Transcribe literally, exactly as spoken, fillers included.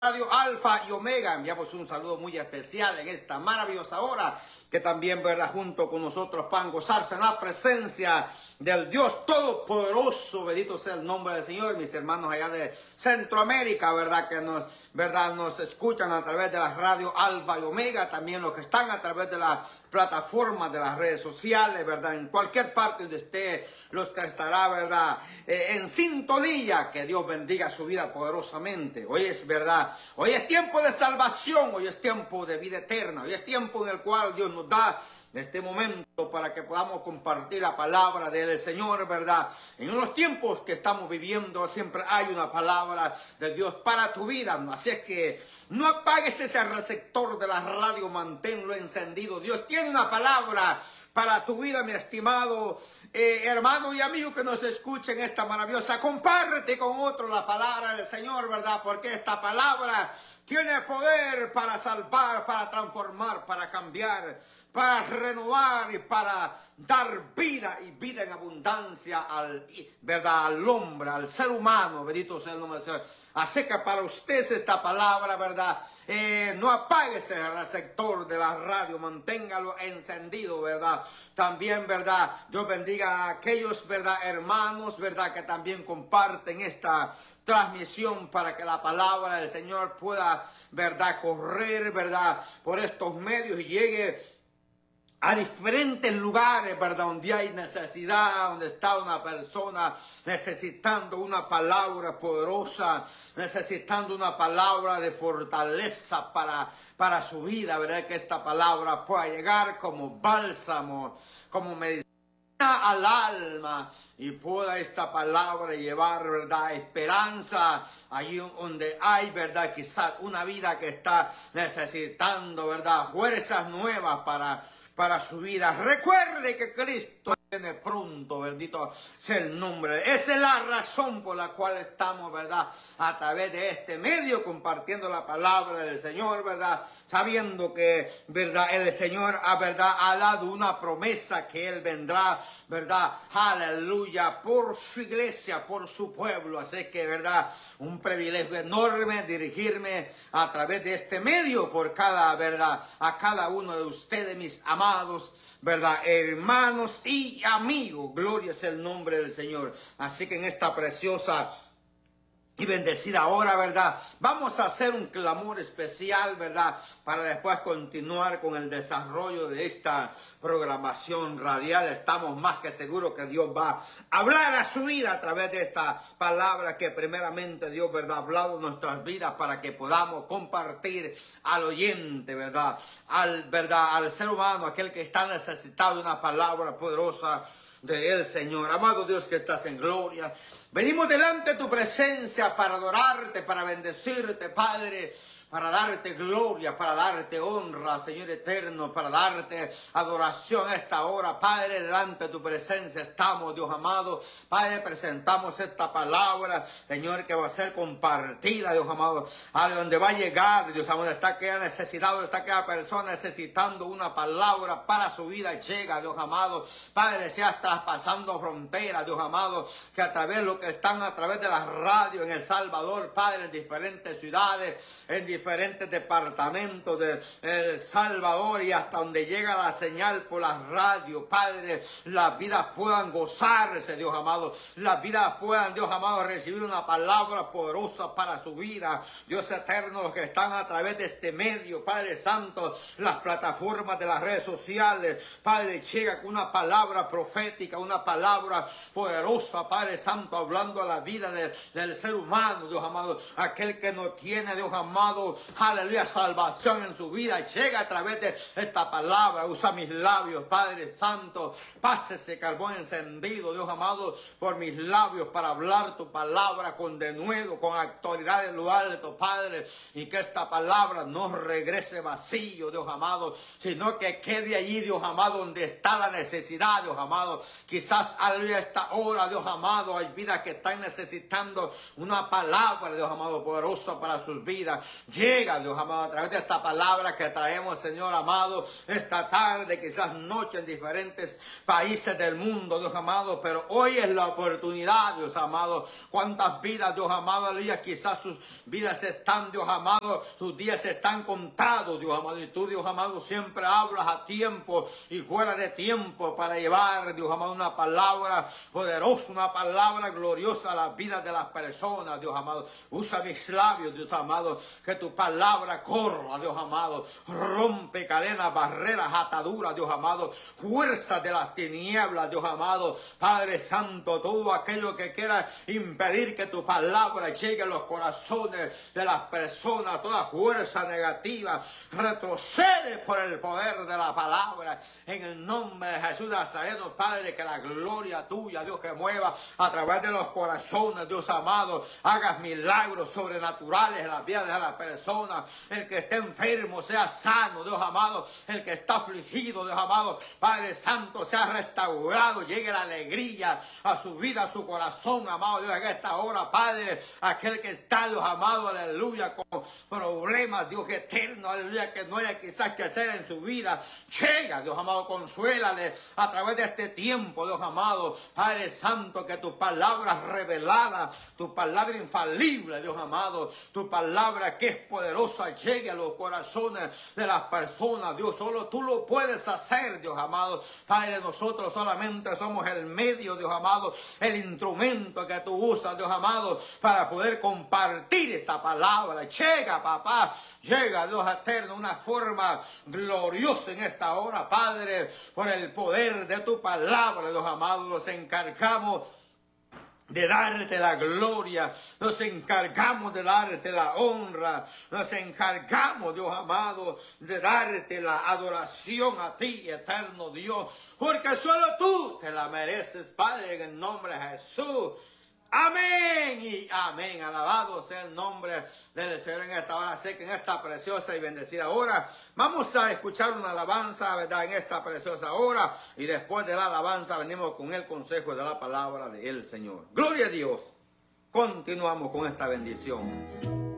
Radio Alfa y Omega. Enviamos un saludo muy especial en esta maravillosa hora, que también, verdad, junto con nosotros puedan gozarse en la presencia del Dios Todopoderoso. Bendito sea el nombre del Señor. Mis hermanos allá de Centroamérica, verdad, que nos, verdad, nos escuchan a través de la Radio Alfa y Omega, también los que están a través de las plataformas de las redes sociales, verdad, en cualquier parte donde esté, los que estará, verdad, eh, en sintonía. Que Dios bendiga su vida poderosamente. Hoy es verdad, hoy es tiempo de salvación, hoy es tiempo de vida eterna, hoy es tiempo en el cual Dios nos da este momento para que podamos compartir la palabra del Señor, ¿verdad? En unos tiempos que estamos viviendo siempre hay una palabra de Dios para tu vida. Así es que no apagues ese receptor de la radio, manténlo encendido. Dios tiene una palabra para tu vida, mi estimado eh, hermano y amigo que nos escuchen esta maravillosa. Comparte con otro la palabra del Señor, ¿verdad? Porque esta palabra tiene poder para salvar, para transformar, para cambiar, para renovar y para dar vida y vida en abundancia al, ¿verdad?, al hombre, al ser humano. Bendito sea el nombre del Señor. Así que para ustedes esta palabra, ¿verdad? Eh, no apagues el receptor de la radio, manténgalo encendido, ¿verdad? También, ¿verdad? Dios bendiga a aquellos, ¿verdad?, hermanos, ¿verdad?, que también comparten esta transmisión para que la palabra del Señor pueda, ¿verdad?, correr, ¿verdad?, por estos medios y llegue a diferentes lugares, ¿verdad?, donde hay necesidad, donde está una persona necesitando una palabra poderosa, necesitando una palabra de fortaleza para, para su vida, ¿verdad?, que esta palabra pueda llegar como bálsamo, como medicina al alma, y pueda esta palabra llevar, ¿verdad?, esperanza allí donde hay, ¿verdad?, quizás una vida que está necesitando, ¿verdad?, fuerzas nuevas para, para su vida. Recuerde que Cristo viene pronto, bendito sea el nombre. Esa es la razón por la cual estamos, ¿verdad?, a través de este medio compartiendo la palabra del Señor, ¿verdad?, sabiendo que, ¿verdad?, el Señor, a verdad, ha dado una promesa que Él vendrá, ¿verdad?, aleluya, por su iglesia, por su pueblo. Así que, ¿verdad?, un privilegio enorme dirigirme a través de este medio por cada, ¿verdad?, a cada uno de ustedes, mis amados, ¿verdad?, hermanos y amigos. Gloria es el nombre del Señor. Así que en esta preciosa y bendecida hora, ¿verdad?, vamos a hacer un clamor especial, ¿verdad?, para después continuar con el desarrollo de esta programación radial. Estamos más que seguros que Dios va a hablar a su vida a través de esta palabra que primeramente Dios, ¿verdad?, ha hablado en nuestras vidas para que podamos compartir al oyente, ¿verdad?, al, ¿verdad?, al ser humano, aquel que está necesitado de una palabra poderosa de Él, Señor. Amado Dios que estás en gloria, venimos delante de tu presencia para adorarte, para bendecirte, Padre, para darte gloria, para darte honra, Señor eterno, para darte adoración a esta hora. Padre, delante de tu presencia estamos, Dios amado. Padre, presentamos esta palabra, Señor, que va a ser compartida, Dios amado, a donde va a llegar, Dios amado, está aquella necesidad, donde está aquella persona necesitando una palabra para su vida. Llega, Dios amado, Padre, seas traspasando fronteras, Dios amado, que a través de lo que están a través de las radios en El Salvador, Padre, en diferentes ciudades, en diferentes diferentes departamentos de El Salvador, y hasta donde llega la señal por la radio, Padre, las vidas puedan gozarse, Dios amado, las vidas puedan, Dios amado, recibir una palabra poderosa para su vida. Dios eterno, los que están a través de este medio, Padre Santo, las plataformas de las redes sociales, Padre, llega con una palabra profética, una palabra poderosa, Padre Santo, hablando a la vida de, del ser humano, Dios amado, aquel que no tiene, Dios amado, aleluya, salvación en su vida. Llega a través de esta palabra. Usa mis labios, Padre Santo. Pase ese carbón encendido, Dios amado, por mis labios para hablar tu palabra con denuedo, con autoridad en lo alto, Padre. Y que esta palabra no regrese vacío, Dios amado, sino que quede allí, Dios amado, donde está la necesidad, Dios amado. Quizás, aleluya, esta hora, Dios amado, hay vidas personas que están necesitando una palabra, Dios amado, poderosa para sus vidas. Llega, Dios amado, a través de esta palabra que traemos, Señor amado, esta tarde, quizás noche en diferentes países del mundo, Dios amado, pero hoy es la oportunidad, Dios amado. Cuántas vidas, Dios amado, aleluya, quizás sus vidas están, Dios amado, sus días están contados, Dios amado, y tú, Dios amado, siempre hablas a tiempo y fuera de tiempo para llevar, Dios amado, una palabra poderosa, una palabra gloriosa a las vidas de las personas, Dios amado. Usa mis labios, Dios amado, que tu palabra corra, Dios amado, rompe cadenas, barreras, ataduras, Dios amado, fuerzas de las tinieblas, Dios amado, Padre Santo, todo aquello que quiera impedir que tu palabra llegue a los corazones de las personas, toda fuerza negativa, retrocede por el poder de la palabra, en el nombre de Jesús Nazareno, Padre, que la gloria tuya, Dios, que mueva a través de los corazones, Dios amado, hagas milagros sobrenaturales en las vidas de las personas, el que esté enfermo sea sano, Dios amado, el que está afligido, Dios amado, Padre Santo, sea restaurado, llegue la alegría a su vida, a su corazón, amado Dios, en esta hora, Padre, aquel que está, Dios amado, aleluya, con problemas, Dios eterno, aleluya, que no haya quizás que hacer en su vida, llega, Dios amado, consuélale a través de este tiempo, Dios amado, Padre Santo, que tu palabra revelada, tu palabra infalible, Dios amado, tu palabra que es poderosa, llegue a los corazones de las personas, Dios, solo tú lo puedes hacer, Dios amado, Padre, nosotros solamente somos el medio, Dios amado, el instrumento que tú usas, Dios amado, para poder compartir esta palabra. Llega, papá, llega, Dios eterno, una forma gloriosa en esta hora, Padre, por el poder de tu palabra, Dios amado, nos encargamos de darte la gloria, nos encargamos de darte la honra, nos encargamos, Dios amado, de darte la adoración a ti, eterno Dios, porque solo tú te la mereces, Padre, en el nombre de Jesús. Amén y amén. Alabado sea el nombre del Señor en esta hora. Sé que en esta preciosa y bendecida hora vamos a escuchar una alabanza, ¿verdad? En esta preciosa hora. Y después de la alabanza venimos con el consejo de la palabra del Señor. Gloria a Dios. Continuamos con esta bendición.